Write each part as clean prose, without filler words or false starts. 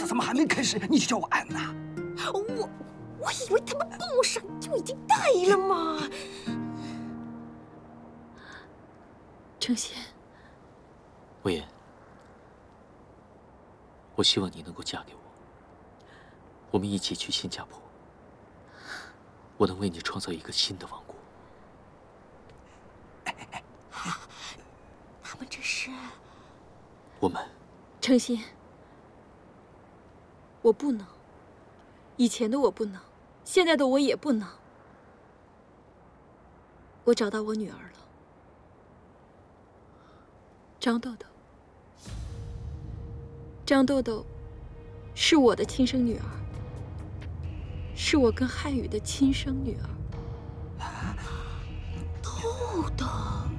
怎么还没开始你就叫我安娜？ 我以为他们报上就已经带了嘛。 程贤， 魏延，我希望你能够嫁给我，我们一起去新加坡，我能为你创造一个新的王国。 他们这是…… 我们， 程贤，我不能，以前的我不能，现在的我也不能。我找到我女儿了，张豆豆。张豆豆是我的亲生女儿，是我跟汉语的亲生女儿。 豆豆，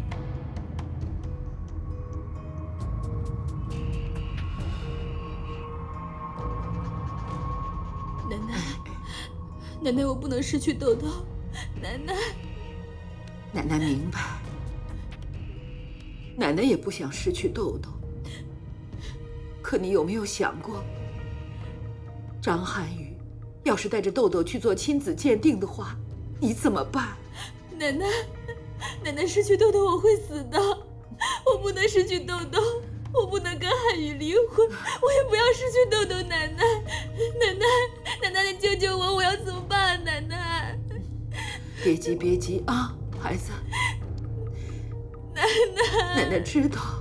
奶奶，奶奶，我不能失去豆豆，奶奶。 奶奶明白，奶奶也不想失去豆豆。可你有没有想过，张涵予要是带着豆豆去做亲子鉴定的话，你怎么办？ 奶奶，奶奶，失去豆豆我会死的，我不能失去豆豆，我不能跟汉语离婚，我也不要失去豆豆。奶奶，奶奶，奶奶，你救救我，我要怎么办？奶奶， 别急，别急啊，孩子。 奶奶， 奶奶知道。